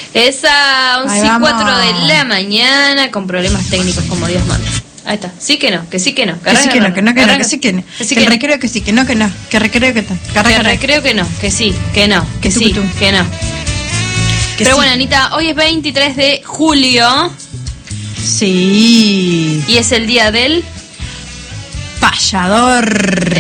Esa, 11 y 4 vamos. de la mañana, con problemas técnicos como Dios manda. Ahí está. Sí que no, que sí que no. Que sí que no, que no, que no, que sí que no. Que el recreo que sí, que no, que no. Que recreo que no. Que recreo que no, que sí, que no, que sí, que no. Pero bueno, Anita, hoy es 23 de julio. Sí. Y es el día del payador.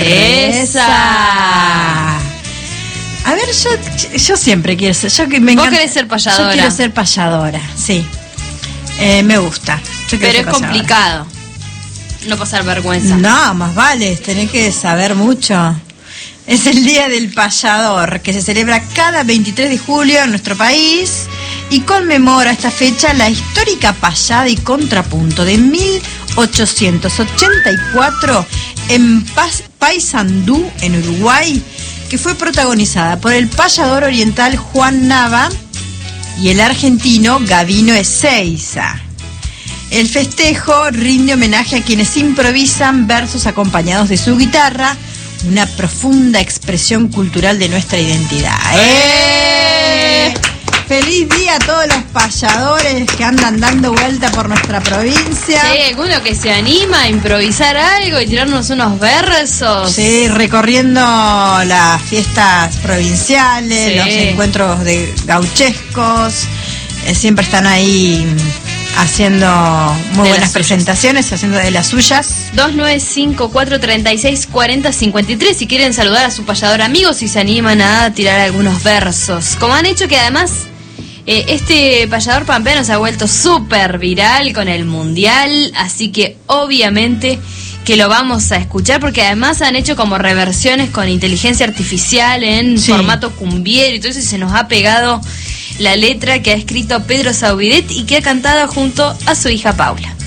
¡Esa! A ver, yo siempre quiero ser. ¿Vos querés ser payadora? Yo quiero ser payadora, sí. Me gusta. Pero es complicado no pasar vergüenza. No, más vale, tenés que saber mucho. Es el Día del Payador, que se celebra cada 23 de julio en nuestro país y conmemora esta fecha la histórica payada y contrapunto de 1884 en Paysandú, en Uruguay, que fue protagonizada por el payador oriental Juan Nava y el argentino Gavino Ezeiza. El festejo rinde homenaje a quienes improvisan versos acompañados de su guitarra, una profunda expresión cultural de nuestra identidad. ¡Feliz día a todos los payadores que andan dando vuelta por nuestra provincia! Sí, alguno que se anima a improvisar algo y tirarnos unos versos. Sí, recorriendo las fiestas provinciales, los encuentros de gauchescos, siempre están ahí haciendo muy buenas presentaciones, haciendo de las suyas. 2954364053 si quieren saludar a su payador amigo, si se animan a tirar algunos versos. Como han hecho, que además este payador pampeano se ha vuelto súper viral con el mundial, así que obviamente que lo vamos a escuchar, porque además han hecho como reversiones con inteligencia artificial en formato cumbiero y todo eso, y se nos ha pegado la letra que ha escrito Pedro Saubidet y que ha cantado junto a su hija Paula.